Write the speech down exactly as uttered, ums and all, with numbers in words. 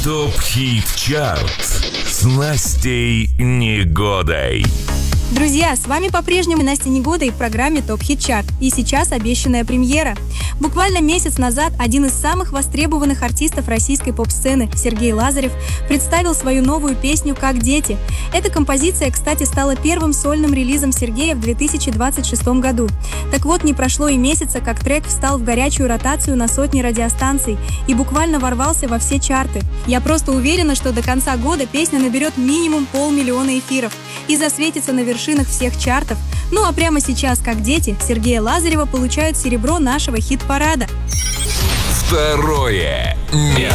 ТОП-хит-чарт с Настей Негодой. Друзья, с вами по-прежнему Настя Негода и в программе ТОП Хит Чарт. И сейчас обещанная премьера. Буквально месяц назад один из самых востребованных артистов российской поп-сцены, Сергей Лазарев, представил свою новую песню «Как дети». Эта композиция, кстати, стала первым сольным релизом Сергея в две тысячи двадцать шестом году. Так вот, не прошло и месяца, как трек встал в горячую ротацию на сотни радиостанций и буквально ворвался во все чарты. Я просто уверена, что до конца года песня наберет минимум полмиллиона эфиров и засветится на вершинах всех чартов. Ну а прямо сейчас, как дети, Сергея Лазарева получают серебро нашего хит-парада. Второе место.